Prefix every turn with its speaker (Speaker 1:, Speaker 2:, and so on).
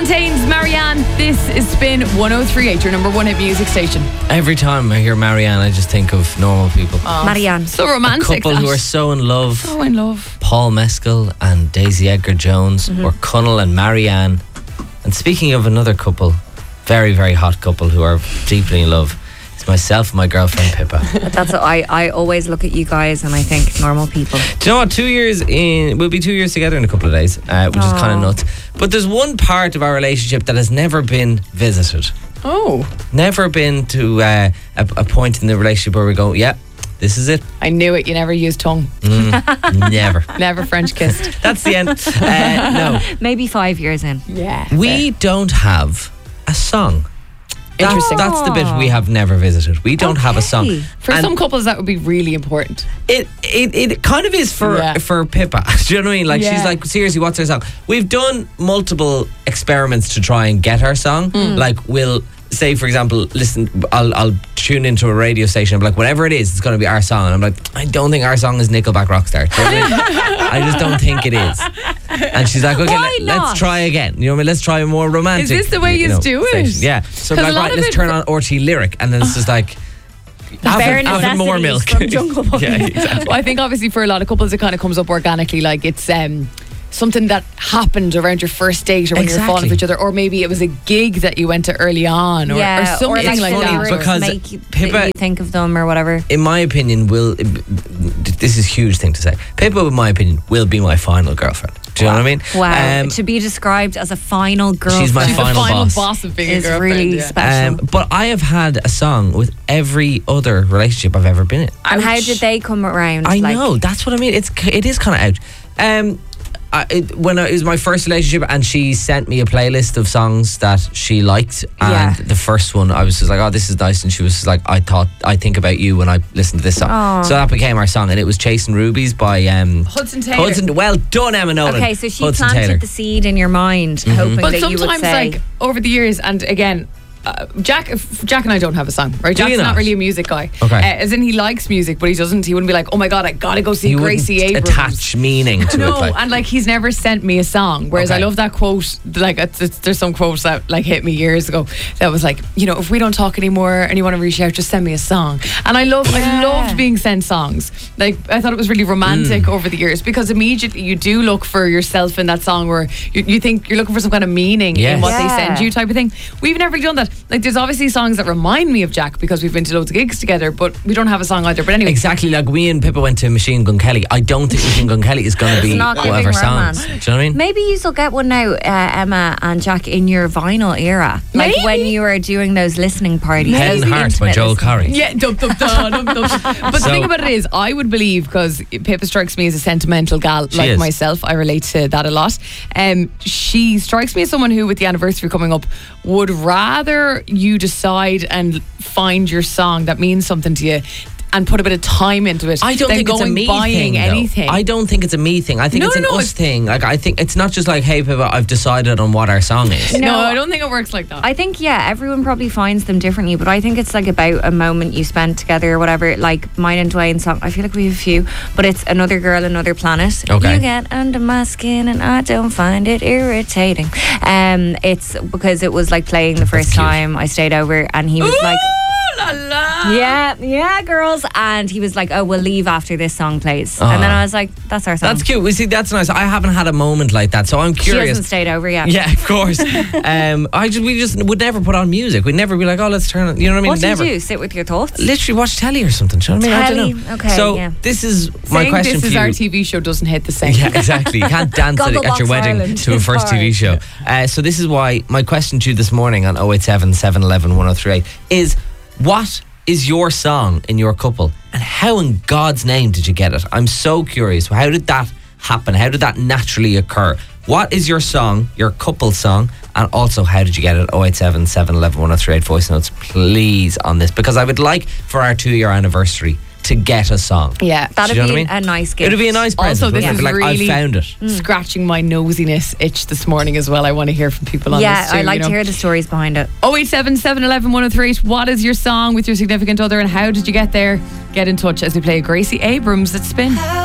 Speaker 1: Fontaines, Marianne. This is Spin 103.8, your number one hit music station.
Speaker 2: Every time I hear Marianne, I just think of normal people.
Speaker 3: Marianne.
Speaker 1: So romantic.
Speaker 2: A couple who are so in love.
Speaker 1: So in love.
Speaker 2: Paul Mescal and Daisy Edgar-Jones, or Connell and Marianne. And speaking of another couple, very, very hot couple who are deeply in love, it's myself and my girlfriend Pippa.
Speaker 3: That's what I always look at you guys and I think normal people.
Speaker 2: Do you know what? 2 years in, we'll be 2 years together in a couple of days, which is kind of nuts. But there's one part of our relationship that has never been visited.
Speaker 1: Oh.
Speaker 2: Never been to a point in the relationship where we go, yeah, this is it.
Speaker 1: I knew it. You never used tongue.
Speaker 2: Never.
Speaker 1: Never French kissed.
Speaker 2: That's the end. No.
Speaker 3: Maybe 5 years in.
Speaker 1: Yeah.
Speaker 2: We don't have a song.
Speaker 1: Interesting.
Speaker 2: That's the bit we have never visited. We don't have a song.
Speaker 1: For some couples, that would be really important.
Speaker 2: It kind of is for Pippa. Do you know what I mean? Like she's like, seriously, what's her song? We've done multiple experiments to try and get our song. Like we'll say, for example, listen, I'll tune into a radio station and be like, whatever it is, it's going to be our song. And I'm like, I don't think our song is Nickelback Rockstar. Do you know what I mean? I just don't think it is. And she's like, okay, let's try again. You know what I mean? Let's try a more romantic.
Speaker 1: Is this the way you do it?
Speaker 2: Station. Yeah. So I'm like, right, let's turn on RT Lyric. And then it's just like, have more milk.
Speaker 3: From Jungle Book.
Speaker 2: Yeah, exactly.
Speaker 1: Well, I think obviously for a lot of couples, it kind of comes up organically. Like it's something that happened around your first date or when you were falling for each other, or maybe it was a gig that you went to early on, or something like that.
Speaker 2: Because
Speaker 3: Pippa, you think of them or whatever.
Speaker 2: In my opinion, this is a huge thing to say. Pippa, in my opinion, will be my final girlfriend. Do you know what I mean?
Speaker 3: Wow. To be described as a final girlfriend.
Speaker 2: She's my final
Speaker 1: boss of being a girlfriend.
Speaker 3: Really special.
Speaker 2: But I have had a song with every other relationship I've ever been in.
Speaker 3: And how did they come around?
Speaker 2: I know, that's what I mean. It is kind of out. When it was my first relationship, and she sent me a playlist of songs that she liked, and the first one I was just like, oh, this is nice, and she was just like, I think about you when I listen to this song.
Speaker 3: Aww.
Speaker 2: So that became our song, and it was Chasing Rubies by
Speaker 1: Hudson Taylor.
Speaker 2: Well done, Emma Nolan.
Speaker 3: Okay, so she
Speaker 2: Hudson
Speaker 3: planted
Speaker 2: Taylor.
Speaker 3: The seed in your mind, hoping
Speaker 1: But
Speaker 3: that you would
Speaker 1: sometimes,
Speaker 3: say,
Speaker 1: like over the years, and again, Jack and I don't have a song, right? Jack's not really a music guy.
Speaker 2: Okay.
Speaker 1: As in, he likes music, but he wouldn't be like, oh my God, I gotta go see Gracie Abrams.
Speaker 2: Attach meaning to it.
Speaker 1: No, and like he's never sent me a song. Whereas I love that quote. Like there's some quotes that like hit me years ago that was like, you know, if we don't talk anymore and you want to reach out, just send me a song. And I loved being sent songs. Like I thought it was really romantic over the years, because immediately you do look for yourself in that song, where you think you're looking for some kind of meaning in what they send you, type of thing. We've never done that. Like there's obviously songs that remind me of Jack because we've been to loads of gigs together, but we don't have a song either. But anyway,
Speaker 2: exactly, like we and Pippa went to Machine Gun Kelly. I don't think Machine Gun Kelly is going to be one of our songs. Do you know what I mean?
Speaker 3: Maybe you'll get one now, Emma and Jack, in your vinyl era, like when you were doing those listening parties.
Speaker 2: Head and Heart by Joel Corry.
Speaker 1: Yeah, but the thing about it is, I would believe, because Pippa strikes me as a sentimental gal like myself. I relate to that a lot. She strikes me as someone who, with the anniversary coming up, would rather you decide and find your song that means something to you and put a bit of time into it.
Speaker 2: I don't think it's a me thing,
Speaker 1: anything.
Speaker 2: I don't think it's a me thing. I think it's an us thing. Like I think it's not just like, hey Pippa, I've decided on what our song is.
Speaker 1: No, I don't think it works like that.
Speaker 3: I think everyone probably finds them differently, but I think it's like about a moment you spent together or whatever. Like mine and Dwayne's song, I feel like we have a few, but it's Another Girl, Another Planet.
Speaker 2: Okay.
Speaker 3: You get under my skin and I don't find it irritating. It's because it was like playing the first time I stayed over, and he was like,
Speaker 1: la la.
Speaker 3: Yeah, girls. And he was like, oh, we'll leave after this song plays. And then I was like, that's our song.
Speaker 2: That's cute. We see, that's nice. I haven't had a moment like that, so I'm curious.
Speaker 3: She hasn't stayed over yet.
Speaker 2: Yeah, of course. We just would never put on music. We'd never be like, oh, let's turn on. You know what I mean?
Speaker 3: What
Speaker 2: never.
Speaker 3: do you do? Sit with your thoughts?
Speaker 2: Literally watch telly or something. Do you know what I mean? I don't know.
Speaker 3: Okay,
Speaker 2: so this is my question
Speaker 1: this
Speaker 2: for
Speaker 1: is
Speaker 2: you.
Speaker 1: our TV show doesn't hit the same.
Speaker 2: Yeah, exactly. You can't dance at your wedding
Speaker 3: Ireland.
Speaker 2: to a first TV show. So this is why my question to you this morning on 087 711 1038 is, what is your song in your couple, and how in God's name did you get it? I'm so curious. How did that happen? How did that naturally occur? What is your song, your couple song, and also how did you get it? 087 711 1038 voice notes, please, on this, because I would like for our 2-year anniversary to get a song.
Speaker 1: Yeah,
Speaker 3: that'd be a nice gift.
Speaker 2: It'd be a nice present.
Speaker 1: Also, this is
Speaker 2: like,
Speaker 1: really
Speaker 2: I found it.
Speaker 1: Scratching my nosiness itch this morning as well. I want to hear from people on this too.
Speaker 3: I like to hear the stories behind it.
Speaker 1: 087 711 1038. What is your song with your significant other, and how did you get there? Get in touch as we play Gracie Abrams at Spin.